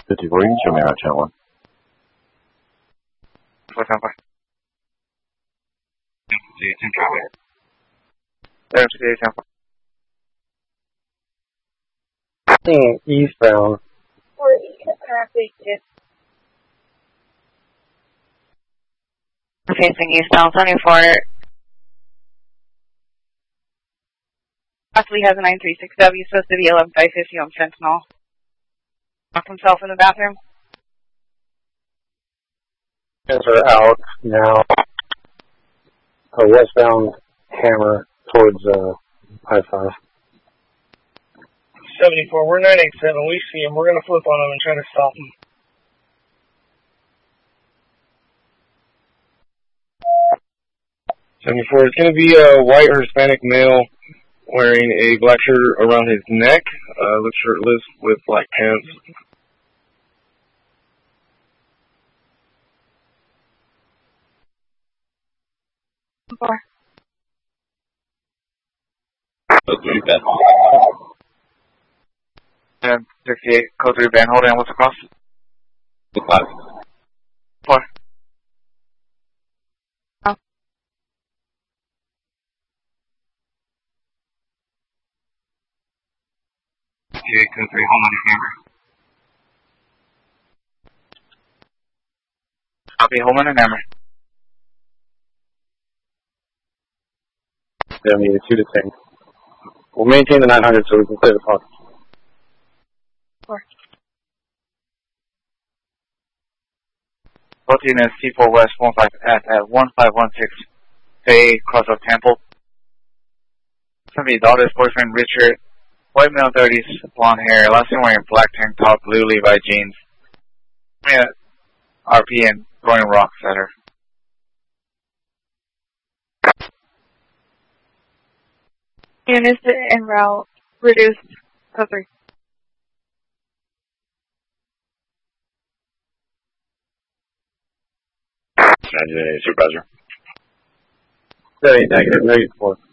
54, you can show me out channel 1. 475. Ten traffic. 768, 10. Seeing eastbound. Facing eastbound 74. Possibly has a 936W, supposed to be 11-50 on Sentinel. Locked himself in the bathroom. Guys are out now. A westbound Hammer towards I-5. 74, we're 987. We see him. We're going to flip on him and try to stop him. It's going to be a white or Hispanic male wearing a black shirt around his neck, looks shirtless with black pants. Four. Code 3, Ben. 1068, code 3, Ben. Hold on, what's across? 5. 4. Oh. Okay, code 3, hold on your camera. Copy, hold on and hammer. 72 to 10. We'll maintain the 900 so we can clear the park. 4. Both units, C4 West, 1516, Bay, cross of Temple. Somebody's daughter's boyfriend, Richard, white male 30s, blonde hair, last seen wearing black tank top, blue Levi jeans. Yeah, RP and throwing rocks at her. Units en route. Reduced. Code 3. Supervisor. 78 negative, negative 4.